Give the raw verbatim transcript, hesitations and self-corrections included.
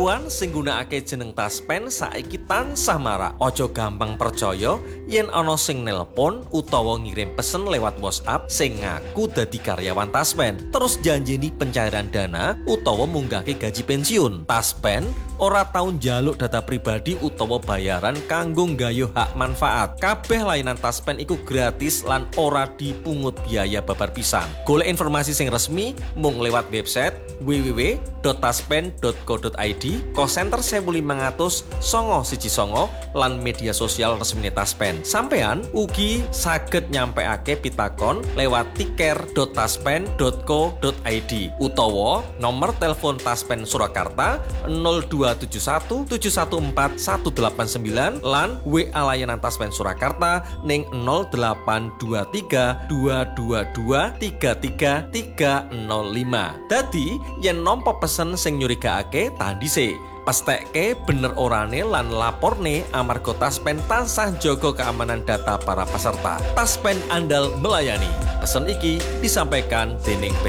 Penipuan sing nggunakake jeneng Taspen saiki tansah marak. Ojo gampang percaya yen ana sing nelpon utawa ngirim pesen lewat WhatsApp sing ngaku dadi karyawan Taspen, terus janjeni pencairan dana utawa munggahke gaji pensiun. Taspen ora tau njaluk data pribadi utawa bayaran kanggo nggayuh hak manfaat. Kabeh layanan Taspen iku gratis lan ora dipungut biaya babar pisan. Golek informasi sing resmi mung lewat website w w w titik taspen titik co titik i d, call center seribu lima ratus songo siji songo lan media sosial resmine Taspen. Sampean ugi saged nyampeake pitakon lewat tiker titik taspen titik co titik i d utawa nomor telepon Taspen Surakarta nol dua tujuh satu tujuh satu empat satu delapan sembilan lan W A layanan Taspen Surakarta ning nol delapan dua tiga dua dua dua tiga tiga tiga nol lima. Dadi yen nampa pesen sing nyurigakake tahan dhisik, pastekke bener orane lan laporne amarga Taspen tansah jaga keamanan data para peserta. Taspen andal melayani. Pesen iki disampaikan dening P